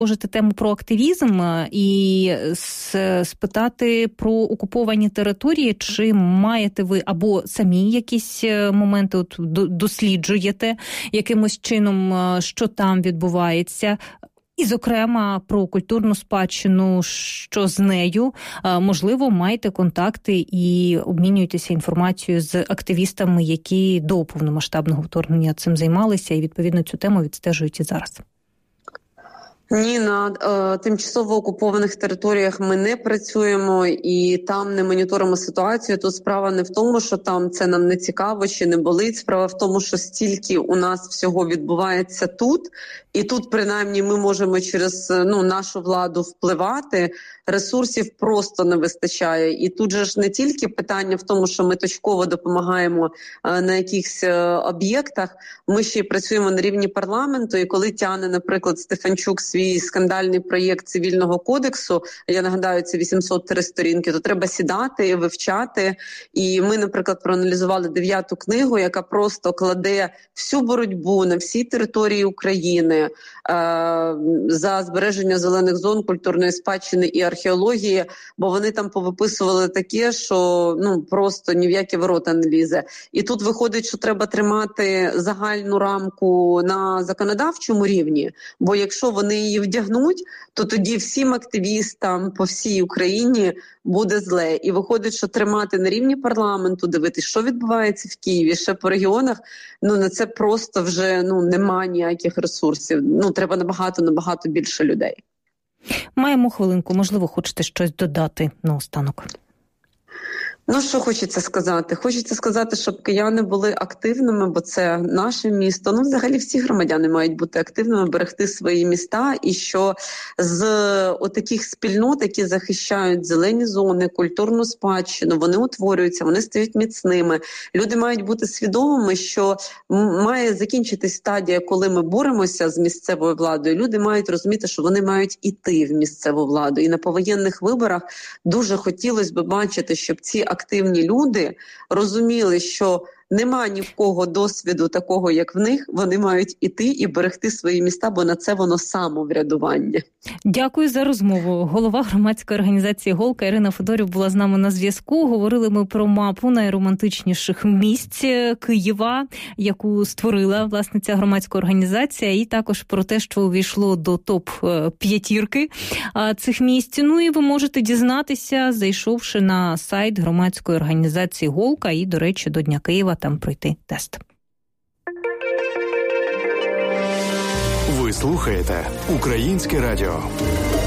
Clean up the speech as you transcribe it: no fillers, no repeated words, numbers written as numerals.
продовжити тему про активізм і спитати про окуповані території. Чи маєте ви або самі якісь моменти досліджуєте якимось чином, що там відбувається? І, зокрема, про культурну спадщину, що з нею. Можливо, маєте контакти і обмінюєтеся інформацією з активістами, які до повномасштабного вторгнення цим займалися і, відповідно, цю тему відстежують і зараз. Ні, на тимчасово окупованих територіях ми не працюємо і там не моніторимо ситуацію. Тут справа не в тому, що там це нам не цікаво чи не болить. Справа в тому, що стільки у нас всього відбувається тут. І тут, принаймні, ми можемо через нашу владу впливати. Ресурсів просто не вистачає. І тут же ж не тільки питання в тому, що ми точково допомагаємо на якихось об'єктах. Ми ще й працюємо на рівні парламенту. І коли тягне, наприклад, Стефанчук свій скандальний проєкт Цивільного кодексу, я нагадаю, це 803 сторінки, то треба сідати і вивчати. І ми, наприклад, проаналізували 9-ту книгу, яка просто кладе всю боротьбу на всій території України за збереження зелених зон, культурної спадщини і археології, бо вони там повиписували таке, що просто ні в які ворота не лізе. І тут виходить, що треба тримати загальну рамку на законодавчому рівні, бо якщо вони її вдягнуть, то тоді всім активістам по всій Україні буде зле. І виходить, що тримати на рівні парламенту, дивитись, що відбувається в Києві, ще по регіонах, на це просто вже нема ніяких ресурсів. Треба набагато більше людей. Маємо хвилинку, можливо, хочете щось додати наостанок? Що хочеться сказати? Хочеться сказати, щоб кияни були активними, бо це наше місто. Взагалі всі громадяни мають бути активними, берегти свої міста. І що з отаких спільнот, які захищають зелені зони, культурну спадщину, вони утворюються, вони стають міцними. Люди мають бути свідомими, що має закінчитись стадія, коли ми боремося з місцевою владою. Люди мають розуміти, що вони мають іти в місцеву владу. І на повоєнних виборах дуже хотілося б бачити, щоб ці активні люди розуміли, що нема ні в кого досвіду такого, як в них. Вони мають іти і берегти свої міста, бо на це воно самоврядування. Дякую за розмову. Голова громадської організації «Голка» Ірина Федорів була з нами на зв'язку. Говорили ми про мапу найромантичніших місць Києва, яку створила, власне, ця громадська організація, і також про те, що увійшло до топ-5 цих місць. І ви можете дізнатися, зайшовши на сайт громадської організації «Голка» і, до речі, до Дня Києва там пройти тест. Ви слухаєте Українське радіо.